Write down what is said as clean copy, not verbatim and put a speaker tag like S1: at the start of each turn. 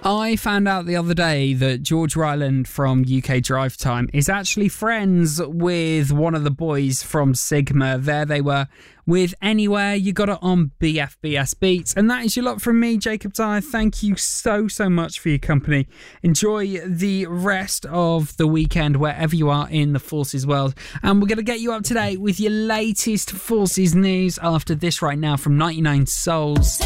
S1: I found out the other day that George Ryland from UK Drive Time is actually friends with one of the boys from Sigma. There they were with Anywhere. You got it on BFBS Beats. And that is your lot from me, Jacob Dyer. Thank you so much for your company. Enjoy the rest of the weekend wherever you are in the Forces world. And we're going to get you up to date with your latest Forces news after this right now from 99 Souls.